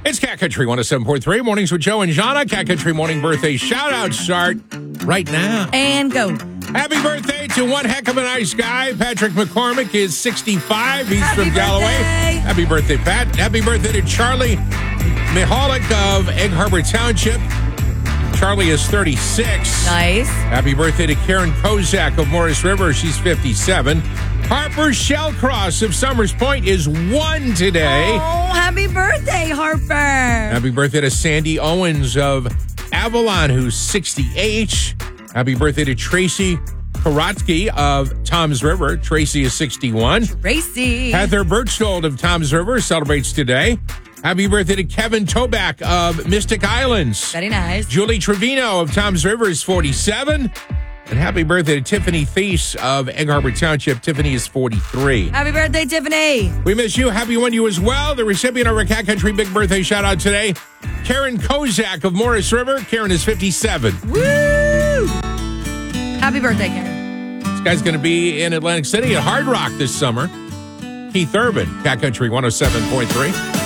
It's Cat Country 107.3. Mornings with Joe and Jana. Cat Country morning birthday shout-outs start right now. And go. Happy birthday to one heck of a nice guy. Patrick McCormick is 65. He's Happy from Galloway. birthday. Happy birthday, Pat. Happy birthday to Charlie Mihalik of Egg Harbor Township. Charlie is 36. Nice. Happy birthday to Karen Kozak of Morris River. She's 57. Harper Shellcross of Summers Point is 1 today. Oh, happy birthday, Harper. Happy birthday to Sandy Owens of Avalon, who's 68. Happy birthday to Tracy Karatsky of Toms River. Tracy is 61. Tracy. Heather Birchgold of Toms River celebrates today. Happy birthday to Kevin Toback of Mystic Islands. Very nice. Julie Trevino of Toms River is 47. And happy birthday to Tiffany Thies of Egg Harbor Township. Tiffany is 43. Happy birthday, Tiffany. We miss you. Happy one you as well. The recipient of our Cat Country big birthday shout out today, Karen Kozak of Morris River. Karen is 57. Woo! Happy birthday, Karen. This guy's going to be in Atlantic City at Hard Rock this summer. Keith Urban, Cat Country 107.3.